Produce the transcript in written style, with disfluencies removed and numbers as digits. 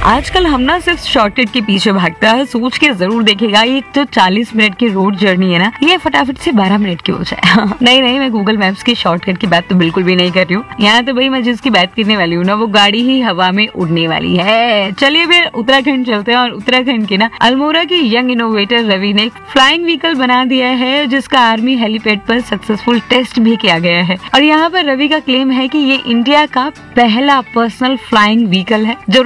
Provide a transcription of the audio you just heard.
आजकल हम ना सिर्फ शॉर्टकट के पीछे भागता है, सोच के जरूर देखेगा ये जो 40 मिनट की रोड जर्नी है ना, ये फटाफट से 12 मिनट की हो जाए। नहीं, मैं गूगल मैप्स के शॉर्टकट की बात तो बिल्कुल भी नहीं कर रही हूँ। यहाँ तो भाई मैं जिसकी बात करने वाली हूँ ना, वो गाड़ी ही हवा में उड़ने वाली है। चलिए फिर उत्तराखंड चलते हैं, और उत्तराखंड के ना अल्मोड़ा के यंग इनोवेटर रवि ने एक फ्लाइंग व्हीकल बना दिया है, जिसका आर्मी हेलीपैड पर सक्सेसफुल टेस्ट भी किया गया है। और यहाँ पर रवि का क्लेम है कि ये इंडिया का पहला पर्सनल फ्लाइंग व्हीकल है जो